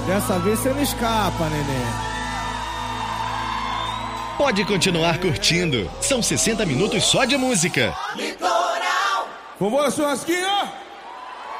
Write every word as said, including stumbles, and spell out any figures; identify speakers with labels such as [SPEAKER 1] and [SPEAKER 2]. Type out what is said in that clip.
[SPEAKER 1] Dessa vez você não escapa, neném.
[SPEAKER 2] Pode continuar curtindo. São sessenta minutos só de música.
[SPEAKER 1] Vambora, churrasquinho!